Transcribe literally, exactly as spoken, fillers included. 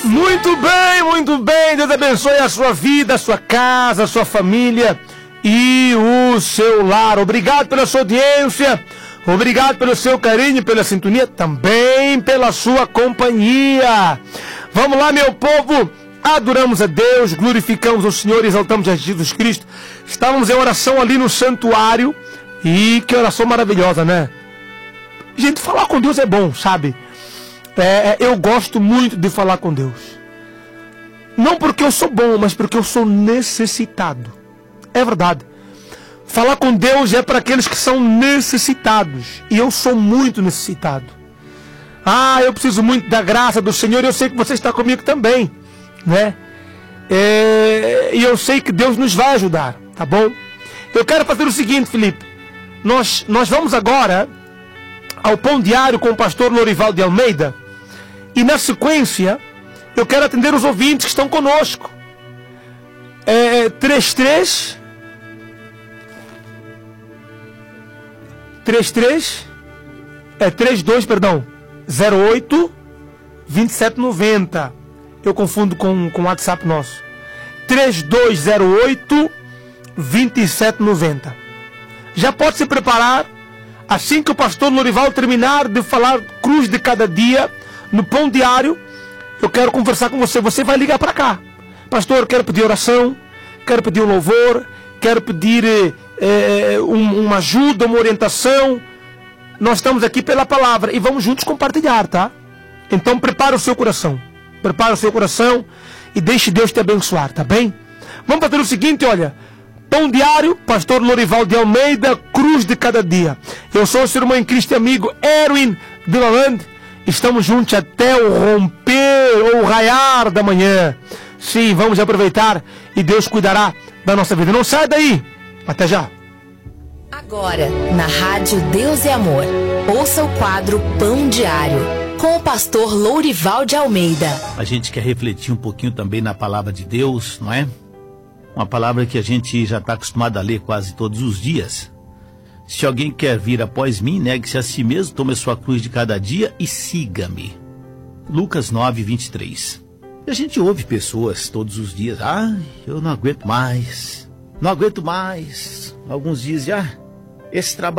Muito bem, muito bem. Deus abençoe a sua vida, a sua casa, a sua família e o seu lar. Obrigado pela sua audiência. Obrigado pelo seu carinho, pela sintonia, também pela sua companhia. Vamos lá, meu povo. Adoramos a Deus, glorificamos o Senhor, exaltamos a Jesus Cristo. Estávamos em oração ali no santuário. E que oração maravilhosa, né? Gente, falar com Deus é bom, sabe? É, eu gosto muito de falar com Deus. Não porque eu sou bom, mas porque eu sou necessitado. É verdade. Falar com Deus é para aqueles que são necessitados. E eu sou muito necessitado. Ah, eu preciso muito da graça do Senhor. E eu sei que você está comigo também, né? É, e eu sei que Deus nos vai ajudar, tá bom? Eu quero fazer o seguinte, Felipe. Nós, nós vamos agora ao Pão Diário com o pastor Lorival de Almeida. E na sequência, eu quero atender os ouvintes que estão conosco. É, trinta e três... trinta e três... É trinta e dois, perdão. zero oito, vinte e sete noventa. Eu confundo com, com o WhatsApp nosso. trinta e dois zero oito, vinte e sete noventa. Já pode se preparar. Assim que o pastor Lorival terminar de falar cruz de cada dia no Pão Diário, eu quero conversar com você. Você vai ligar para cá. Pastor, eu quero pedir oração, quero pedir um louvor, quero pedir é, um, uma ajuda, uma orientação. Nós estamos aqui pela palavra e vamos juntos compartilhar, tá? Então prepara o seu coração. Prepara o seu coração e deixe Deus te abençoar, tá bem? Vamos fazer o seguinte, olha. Pão Diário, pastor Lorival de Almeida, cruz de cada dia. Eu sou o seu irmão em Cristo e amigo Erwin de Lalande. Estamos juntos até o romper ou raiar da manhã. Sim, vamos aproveitar e Deus cuidará da nossa vida. Não sai daí. Até já. Agora, na Rádio Deus é Amor, ouça o quadro Pão Diário, com o pastor Lorival de Almeida. A gente quer refletir um pouquinho também na palavra de Deus, não é? Uma palavra que a gente já está acostumado a ler quase todos os dias. Se alguém quer vir após mim, negue-se a si mesmo, tome a sua cruz de cada dia e siga-me. Lucas nove, vinte e três. E a gente ouve pessoas todos os dias. Ah, eu não aguento mais. Não aguento mais. Alguns dizem, ah, esse trabalho